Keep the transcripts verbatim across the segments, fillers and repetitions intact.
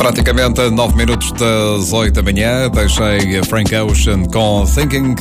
Praticamente a nove minutos das oito da manhã, deixei a Frank Ocean com Thinking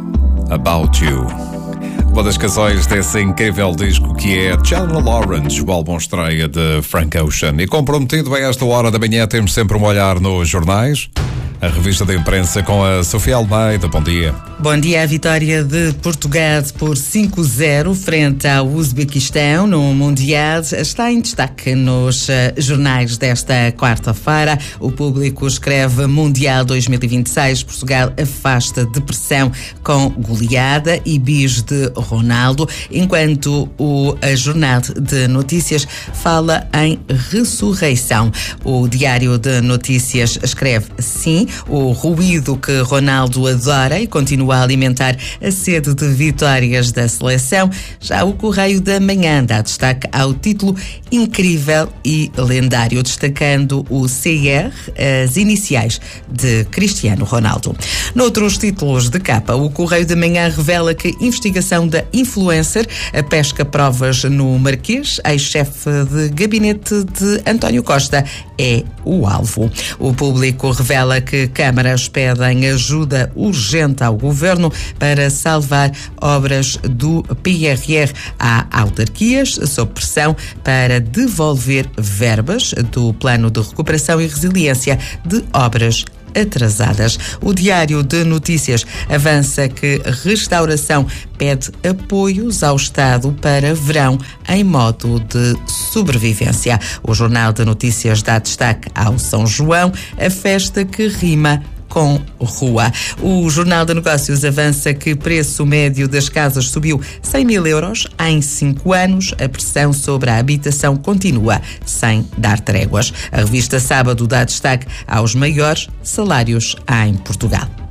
About You. Uma das canções desse incrível disco que é Channel Orange, o álbum estreia de Frank Ocean. E comprometido a esta hora da manhã, temos sempre um olhar nos jornais. A revista da imprensa com a Sofia Almeida. Bom dia. Bom dia. A vitória de Portugal por cinco a zero frente ao Uzbequistão no Mundial está em destaque nos uh, jornais desta quarta-feira. O Público escreve Mundial dois mil e vinte e seis. Portugal afasta depressão com goleada e bis de Ronaldo, enquanto o a Jornal de Notícias fala em ressurreição. O Diário de Notícias escreve sim, o ruído que Ronaldo adora e continua a alimentar a sede de vitórias da seleção. Já o Correio da Manhã dá destaque ao título incrível e lendário, destacando o C R, as iniciais de Cristiano Ronaldo. Noutros títulos de capa, o Correio da Manhã revela que investigação da influencer pesca provas no Marquês. Ex-chefe de gabinete de António Costa é o alvo. O Público revela que câmaras pedem ajuda urgente ao governo para salvar obras do P R R. Há autarquias sob pressão para devolver verbas do Plano de Recuperação e Resiliência de obras atrasadas. O Diário de Notícias avança que restauração pede apoios ao Estado para verão em modo de sobrevivência. O Jornal de Notícias dá destaque ao São João, a festa que rima com rua. O Jornal de Negócios avança que preço médio das casas subiu cem mil euros em cinco anos. A pressão sobre a habitação continua sem dar tréguas. A revista Sábado dá destaque aos maiores salários em Portugal.